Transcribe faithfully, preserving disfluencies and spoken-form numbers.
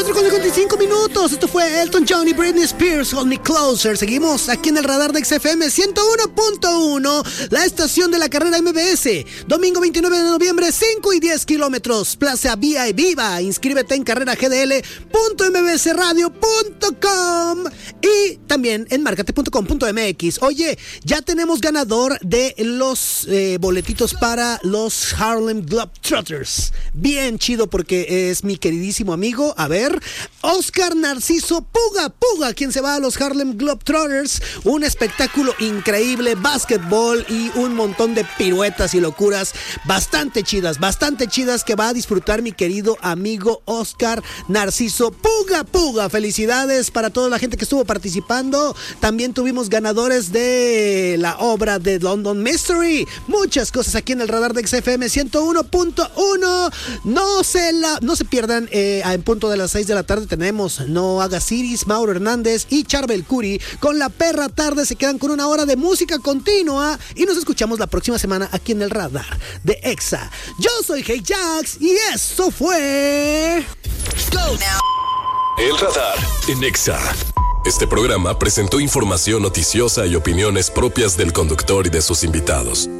cuatro con cincuenta y cinco minutos. Esto fue Elton John y Britney Spears, Hold Me Closer. Seguimos aquí en el radar de X F M ciento uno punto uno, la estación de la carrera M B S. Domingo veintinueve de noviembre, cinco y diez kilómetros. Plaza Vía y Viva. Inscríbete en carrera g d l punto m b s radio punto com y también en marcate punto com punto m x. Oye, ya tenemos ganador de los eh, boletitos para los Harlem Globetrotters. Bien chido porque es mi queridísimo amigo, a ver, Oscar Narciso Puga Puga, quien se va a los Harlem Globetrotters. Un espectáculo increíble, básquetbol y un montón de piruetas y locuras bastante chidas, bastante chidas que va a disfrutar mi querido amigo Oscar Narciso Puga Puga. Felicidades para toda la gente que estuvo participando. También tuvimos ganadores de la obra de London Mystery. Muchas cosas aquí en el radar de X F M ciento uno punto uno. No se la, no se pierdan, eh, en punto de las seis de la tarde tenemos No Hagas Iris, Mauro Hernández y Charbel Curi con La Perra Tarde. Se quedan con una hora de música continua y nos escuchamos la próxima semana aquí en el radar de Exa. Yo soy Hey Jax y eso fue Go now. El radar en Exa. Este programa presentó información noticiosa y opiniones propias del conductor y de sus invitados.